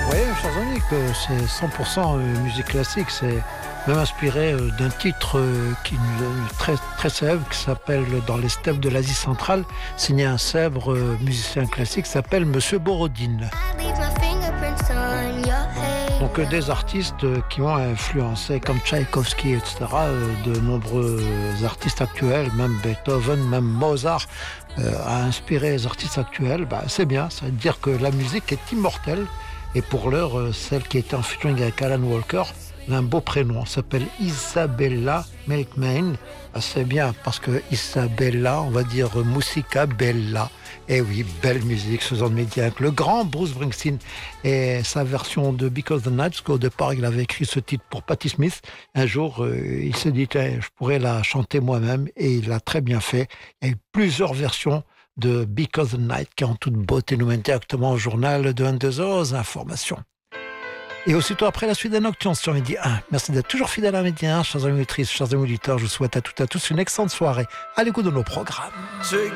Oui, chers amis, que c'est 100% musique classique. C'est même inspiré d'un titre qui est très, très célèbre, qui s'appelle Dans les steppes de l'Asie centrale, signé un célèbre musicien classique, qui s'appelle Monsieur Borodine. Donc des artistes qui ont influencé, comme Tchaïkovski, etc., de nombreux artistes actuels, même Beethoven, même Mozart, a inspiré les artistes actuels. C'est bien, ça veut dire que la musique est immortelle. Et pour l'heure, celle qui était en featuring avec Alan Walker, elle a un beau prénom, elle s'appelle Isabella Milkman. C'est bien parce que Isabella, on va dire Musica Bella. Et oui, belle musique, faisant de médias avec le grand Bruce Springsteen et sa version de Because the Night, parce qu'au départ, il avait écrit ce titre pour Patti Smith. Un jour, il s'est dit, je pourrais la chanter moi-même, et il l'a très bien fait. Il y a eu plusieurs versions de Because the Night qui en toute beauté nous mène directement au journal de 22h aux informations. Et aussitôt après la suite des Nocturnes sur Midi 1. Merci d'être toujours fidèles à Midi 1, chers amis auditrices, chers amis auditeurs. Je vous souhaite à toutes et à tous une excellente soirée à l'écoute de nos programmes.